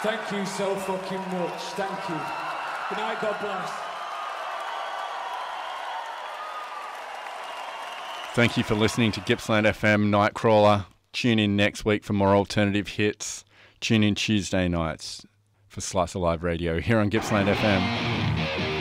Thank you so fucking much. Thank you. Good night, God bless. Thank you for listening to Gippsland FM Nightcrawler. Tune in next week for more alternative hits. Tune in Tuesday nights for Slice of Live Radio here on Gippsland FM.